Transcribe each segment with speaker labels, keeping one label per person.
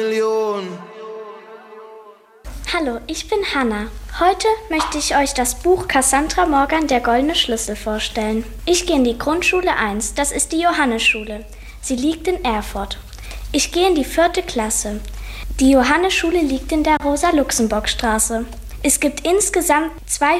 Speaker 1: Hallo, ich bin Hannah. Heute möchte ich euch das Buch Cassandra Morgan, der goldene Schlüssel vorstellen. Ich gehe in die Grundschule 1, das ist die Johannesschule. Sie liegt in Erfurt. Ich gehe in die 4. Klasse. Die Johannesschule liegt in der Rosa-Luxemburg-Straße. Es gibt insgesamt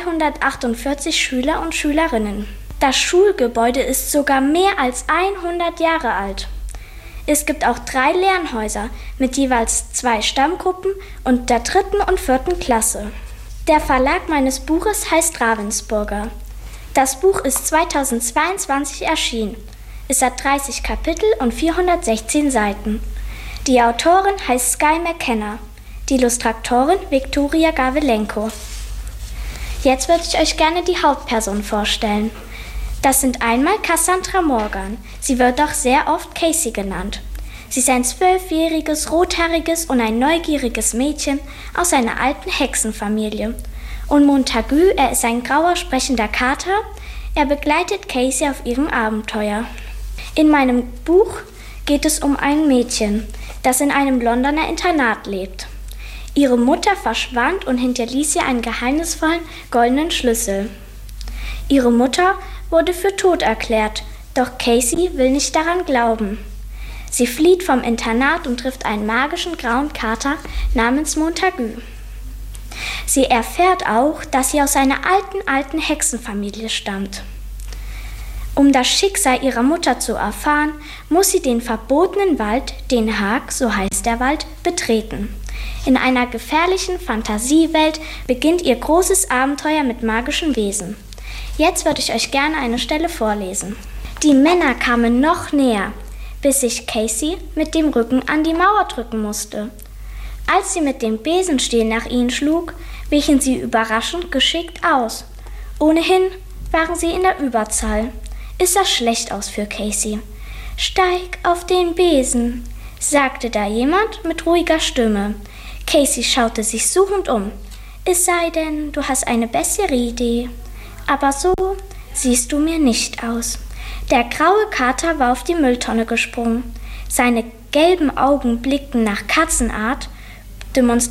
Speaker 1: 248 Schüler und Schülerinnen. Das Schulgebäude ist sogar mehr als 100 Jahre alt. Es gibt auch 3 Lernhäuser mit jeweils 2 Stammgruppen und der 3. und 4. Klasse. Der Verlag meines Buches heißt Ravensburger. Das Buch ist 2022 erschienen. Es hat 30 Kapitel und 416 Seiten. Die Autorin heißt Sky McKenna, die Illustratorin Viktoria Gawelenko. Jetzt würde ich euch gerne die Hauptperson vorstellen. Das sind einmal Cassandra Morgan. Sie wird auch sehr oft Casey genannt. Sie ist ein 12-jähriges, rothaariges und ein neugieriges Mädchen aus einer alten Hexenfamilie. Und Montagu, er ist ein grauer, sprechender Kater. Er begleitet Casey auf ihrem Abenteuer. In meinem Buch geht es um ein Mädchen, das in einem Londoner Internat lebt. Ihre Mutter verschwand und hinterließ ihr einen geheimnisvollen goldenen Schlüssel. Ihre Mutter wurde für tot erklärt, doch Casey will nicht daran glauben. Sie flieht vom Internat und trifft einen magischen grauen Kater namens Montagu. Sie erfährt auch, dass sie aus einer alten Hexenfamilie stammt. Um das Schicksal ihrer Mutter zu erfahren, muss sie den verbotenen Wald, den Haag, so heißt der Wald, betreten. In einer gefährlichen Fantasiewelt beginnt ihr großes Abenteuer mit magischen Wesen. Jetzt würde ich euch gerne eine Stelle vorlesen. Die Männer kamen noch näher, bis sich Casey mit dem Rücken an die Mauer drücken musste. Als sie mit dem Besenstiel nach ihnen schlug, wichen sie überraschend geschickt aus. Ohnehin waren sie in der Überzahl. Es sah schlecht aus für Casey. »Steig auf den Besen«, sagte da jemand mit ruhiger Stimme. Casey schaute sich suchend um. »Es sei denn, du hast eine bessere Idee. Aber so siehst du mir nicht aus.« Der graue Kater war auf die Mülltonne gesprungen. Seine gelben Augen blickten nach Katzenart,